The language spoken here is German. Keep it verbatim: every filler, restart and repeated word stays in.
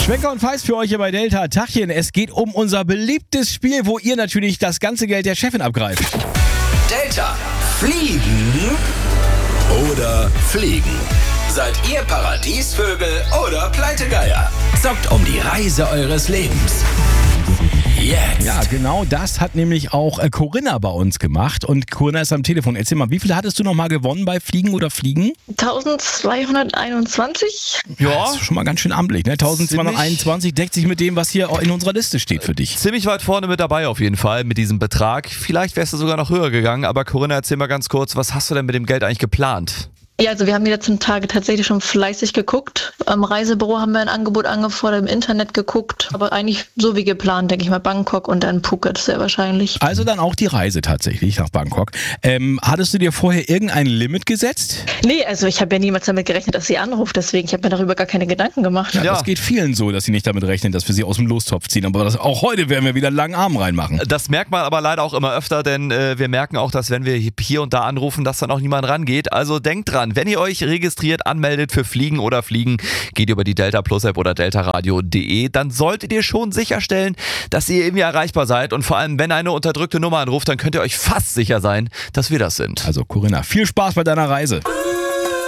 Schmecker und Feist für euch hier bei Delta. Tachchen, es geht um unser beliebtes Spiel, wo ihr natürlich das ganze Geld der Chefin abgreift. Delta, fliegen oder fliegen? Seid ihr Paradiesvögel oder Pleitegeier? Zockt um die Reise eures Lebens. Jetzt. Ja, genau das hat nämlich auch äh, Corinna bei uns gemacht. Und Corinna ist am Telefon. Erzähl mal, wie viel hattest du nochmal gewonnen bei Fliegen oder Fliegen? eintausendzweihunderteinundzwanzig. Ja, das ist schon mal ganz schön amtlich. Ne? eintausendzweihunderteinundzwanzig deckt sich mit dem, was hier in unserer Liste steht für dich. Ziemlich weit vorne mit dabei auf jeden Fall mit diesem Betrag. Vielleicht wärst du sogar noch höher gegangen. Aber Corinna, erzähl mal ganz kurz, was hast du denn mit dem Geld eigentlich geplant? Ja, also wir haben die letzten Tage tatsächlich schon fleißig geguckt. Am Reisebüro haben wir ein Angebot angefordert, im Internet geguckt. Aber eigentlich so wie geplant, denke ich mal, Bangkok und dann Phuket sehr wahrscheinlich. Also dann auch die Reise tatsächlich nach Bangkok. Ähm, hattest du dir vorher irgendein Limit gesetzt? Nee, also ich habe ja niemals damit gerechnet, dass sie anruft. Deswegen, ich habe mir darüber gar keine Gedanken gemacht. Ja, Ja. das geht vielen so, dass sie nicht damit rechnen, dass wir sie aus dem Lostopf ziehen. Aber das, auch heute werden wir wieder einen langen Arm reinmachen. Das merkt man aber leider auch immer öfter, denn äh, wir merken auch, dass wenn wir hier und da anrufen, dass dann auch niemand rangeht. Also denkt dran, wenn ihr euch registriert, anmeldet für Fliegen oder Fliegen, geht über die Delta Plus App oder deltaradio punkt de, dann solltet ihr schon sicherstellen, dass ihr irgendwie erreichbar seid und vor allem, wenn eine unterdrückte Nummer anruft, dann könnt ihr euch fast sicher sein, dass wir das sind. Also Corinna, viel Spaß bei deiner Reise.